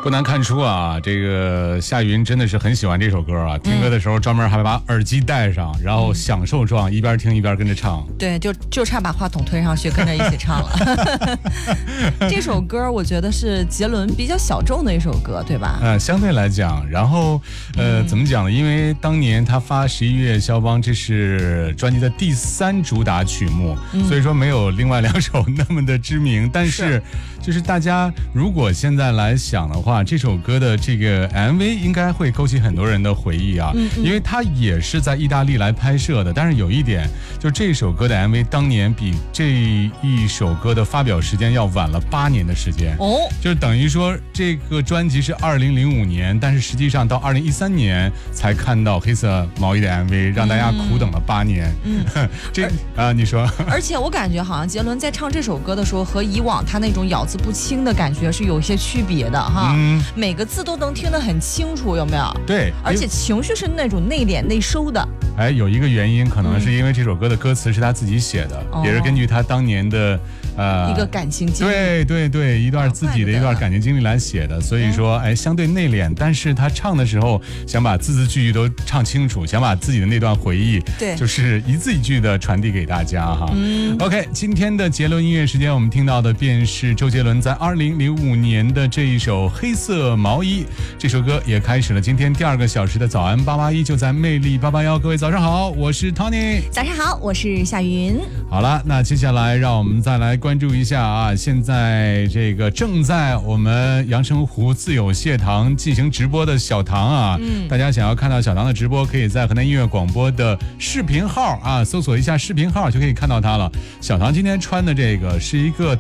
不难看出啊，这个夏云真的是很喜欢这首歌啊。听歌的时候专门还把耳机戴上，然后享受状，一边听一边跟着唱。 对，就差把话筒推上去跟着一起唱了。这首歌我觉得是杰伦比较小众的一首歌，对吧？ 相对来讲，然后怎么讲呢？因为当年他发11月肖邦，这是专辑的第3主打曲目，所以说没有另外2首那么的知名。但是就是大家如果现在来想的话，这首歌的这个 MV 应该会勾起很多人的回忆啊，因为它也是在意大利来拍摄的。但是有一点，就这首歌的 MV 当年比这一首歌的发表时间要晚了8年的时间哦，就等于说这个专辑是2005年，但是实际上到2013年才看到黑色毛衣的 MV， 让大家苦等了8年。你说？ 而且我感觉好像杰伦在唱这首歌的时候，和以往他那种咬字不清的感觉是有些区别的哈。每个字都能听得很清楚，有没有？ 对， 而且情绪是那种内敛内收的。 有一个原因，可能是因为这首歌的歌词是他自己写的，也是根据他当年的一个感情经历，对，一段自己的一段感情经历来写的。所以说，相对内敛，但是他唱的时候想把字字句句都唱清楚，想把自己的那段回忆， 对， 就是一字一句的传递给大家哈。OK， 今天的杰伦音乐时间，我们听到的便是周杰伦在2005年的这一首《黑色毛衣》。这首歌也开始了今天第2个小时的早安881，就在魅力881。各位早上好，我是 Tony。 早上好，我是夏云。 好了，那接下来让我们再来关注一下啊，现在这个正在我们阳澄湖自有蟹塘进行直播的小唐啊，大家想要看到小唐的直播，可以在河南音乐广播的视频号啊，搜索一下视频号就可以看到他了。小唐今天穿的这个是一个